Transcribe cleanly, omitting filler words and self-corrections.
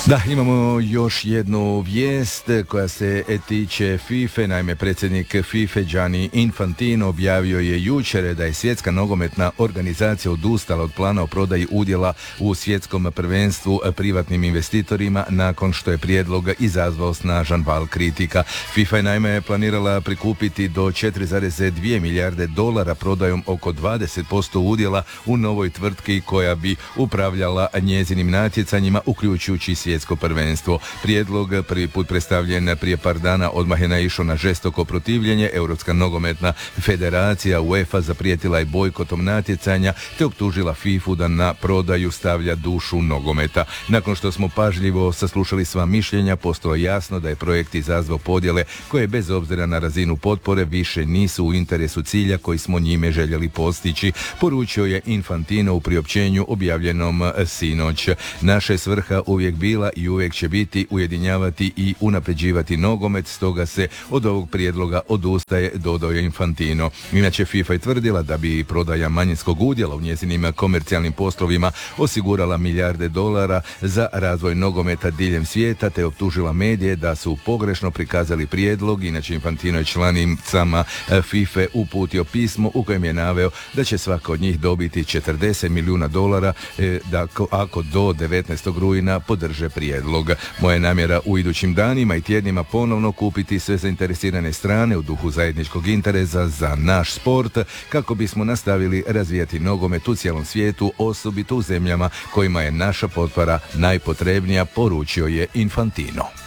Da, imamo još jednu vijest koja se tiče FIFA. Naime, predsjednik FIFA Gianni Infantino objavio je jučer da je Svjetska nogometna organizacija odustala od plana o prodaji udjela u svjetskom prvenstvu privatnim investitorima nakon što je prijedlog izazvao snažan val kritika. FIFA je naime planirala prikupiti do 4,2 milijarde dolara prodajom oko 20% udjela u novoj tvrtki koja bi upravljala njezinim natjecanjima, uključujući svjetsko prvenstvo. Prijedlog, prvi put predstavljen prije par dana, odmah je naišao na žestoko protivljenje. Europska nogometna federacija UEFA zaprijetila je bojkotom natjecanja te optužila FIFA da na prodaju stavlja dušu nogometa. Nakon što smo pažljivo saslušali sva mišljenja, postalo jasno da je projekt izazvao podjele koje bez obzira na razinu potpore više nisu u interesu cilja koji smo njime željeli postići, poručio je Infantino u priopćenju objavljenom sinoć. Naša je svrha uvijek bila i uvijek će biti ujedinjavati i unapređivati nogomet, stoga se od ovog prijedloga odustaje, dodao je Infantino. Inače, FIFA je tvrdila da bi prodaja manjinskog udjela u njezinim komercijalnim poslovima osigurala milijarde dolara za razvoj nogometa diljem svijeta, te optužila medije da su pogrešno prikazali prijedlog. Inače, Infantino je članicama FIFA uputio pismo u kojem je naveo da će svaka od njih dobiti 40 milijuna dolara ako do 19. rujna podrže prijedlog. Moja namjera u idućim danima i tjednima ponovno kupiti sve zainteresirane strane u duhu zajedničkog interesa za naš sport kako bismo nastavili razvijati nogomet u cijelom svijetu, osobito u zemljama kojima je naša potpora najpotrebnija, poručio je Infantino.